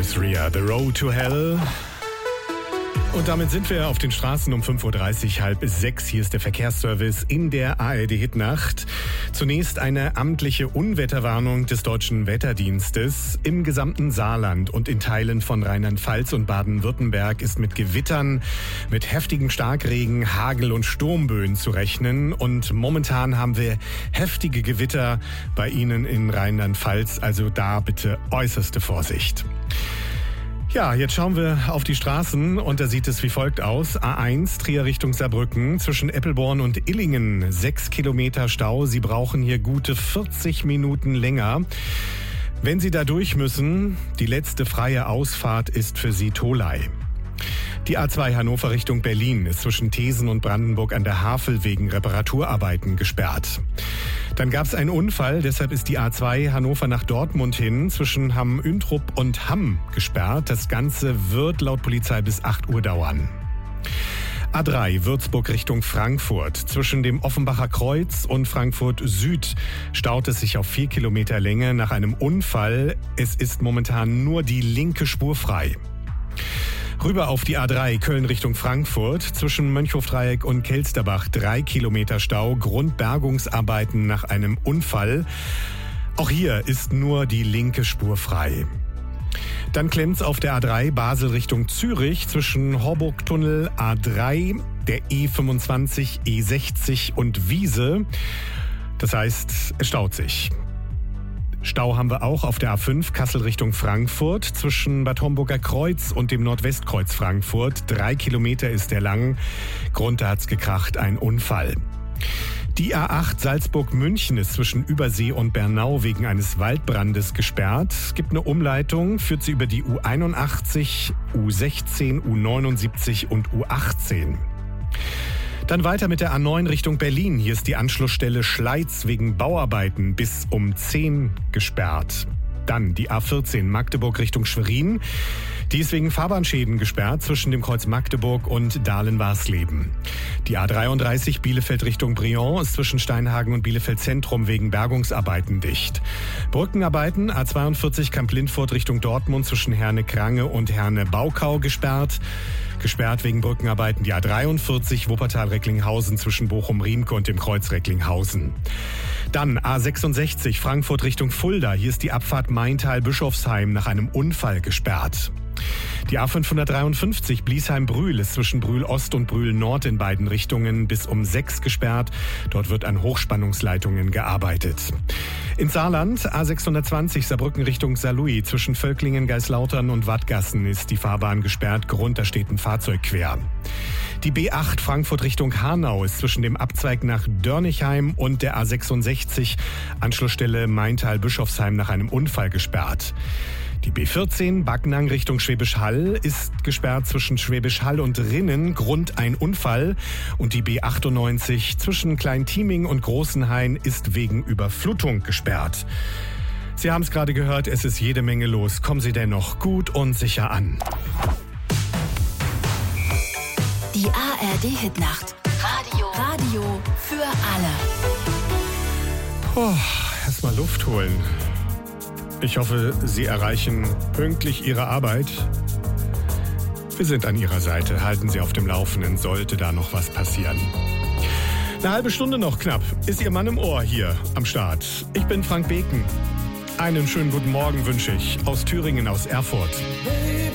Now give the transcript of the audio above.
Chris Rea, The Road to Hell. Und damit sind wir auf den Straßen um 5.30 Uhr, 5:30. Hier ist der Verkehrsservice in der ARD-Hitnacht. Zunächst eine amtliche Unwetterwarnung des Deutschen Wetterdienstes. Im gesamten Saarland und in Teilen von Rheinland-Pfalz und Baden-Württemberg ist mit Gewittern, mit heftigen Starkregen, Hagel und Sturmböen zu rechnen. Und momentan haben wir heftige Gewitter bei Ihnen in Rheinland-Pfalz. Also da bitte äußerste Vorsicht. Ja, jetzt schauen wir auf die Straßen und da sieht es wie folgt aus. A1 Trier Richtung Saarbrücken zwischen Eppelborn und Illingen 6 Kilometer Stau. Sie brauchen hier gute 40 Minuten länger. Wenn Sie da durch müssen, die letzte freie Ausfahrt ist für Sie Tholey. Die A2 Hannover Richtung Berlin ist zwischen Thesen und Brandenburg an der Havel wegen Reparaturarbeiten gesperrt. Dann gab es einen Unfall, deshalb ist die A2 Hannover nach Dortmund hin zwischen Hamm-Üntrup und Hamm gesperrt. Das Ganze wird laut Polizei bis 8 Uhr dauern. A3 Würzburg Richtung Frankfurt. Zwischen dem Offenbacher Kreuz und Frankfurt Süd staut es sich auf 4 Kilometer Länge nach einem Unfall. Es ist momentan nur die linke Spur frei. Rüber auf die A3 Köln Richtung Frankfurt. Zwischen Mönchhofdreieck und Kelsterbach 3 Kilometer Stau. Grundbergungsarbeiten nach einem Unfall. Auch hier ist nur die linke Spur frei. Dann klemmt's auf der A3 Basel Richtung Zürich zwischen Horburgtunnel, A3, der E25, E60 und Wiese. Das heißt, es staut sich. Stau haben wir auch auf der A5 Kassel Richtung Frankfurt zwischen Bad Homburger Kreuz und dem Nordwestkreuz Frankfurt. 3 Kilometer ist der lang. Grund, da hat's gekracht, ein Unfall. Die A8 Salzburg-München ist zwischen Übersee und Bernau wegen eines Waldbrandes gesperrt. Es gibt eine Umleitung, führt sie über die U81, U16, U79 und U18. Dann weiter mit der A9 Richtung Berlin. Hier ist die Anschlussstelle Schleiz wegen Bauarbeiten bis um 10 gesperrt. Dann die A14 Magdeburg Richtung Schwerin. Die ist wegen Fahrbahnschäden gesperrt zwischen dem Kreuz Magdeburg und Dahlen-Warsleben. Die A33 Bielefeld Richtung Briand ist zwischen Steinhagen und Bielefeld Zentrum wegen Bergungsarbeiten dicht. Brückenarbeiten A42 Kamp-Lindfurt Richtung Dortmund zwischen Herne-Krange und Herne-Baukau gesperrt. Gesperrt wegen Brückenarbeiten die A43 Wuppertal-Recklinghausen zwischen Bochum-Riemke und dem Kreuz Recklinghausen. Dann A66 Frankfurt Richtung Fulda. Hier ist die Abfahrt Maintal-Bischofsheim nach einem Unfall gesperrt. Die A553 Bliesheim-Brühl ist zwischen Brühl-Ost und Brühl-Nord in beiden Richtungen bis um 6 gesperrt. Dort wird an Hochspannungsleitungen gearbeitet. In Saarland A620 Saarbrücken Richtung Saarlouis zwischen Völklingen, Geislautern und Wattgassen ist die Fahrbahn gesperrt. Grund, da steht ein Fahrzeug quer. Die B8 Frankfurt Richtung Hanau ist zwischen dem Abzweig nach Dörnichheim und der A66 Anschlussstelle Maintal-Bischofsheim nach einem Unfall gesperrt. Die B14 Backnang Richtung Schwäbisch Hall ist gesperrt zwischen Schwäbisch Hall und Rinnen, Grund ein Unfall. Und die B98 zwischen Klein-Tieming und Großenhain ist wegen Überflutung gesperrt. Sie haben es gerade gehört, es ist jede Menge los. Kommen Sie dennoch gut und sicher an. Die ARD-Hitnacht. Radio für alle. Erstmal Luft holen. Ich hoffe, Sie erreichen pünktlich Ihre Arbeit. Wir sind an Ihrer Seite. Halten Sie auf dem Laufenden, sollte da noch was passieren. Eine halbe Stunde noch knapp ist Ihr Mann im Ohr hier am Start. Ich bin Frank Beken. Einen schönen guten Morgen wünsche ich aus Thüringen, aus Erfurt.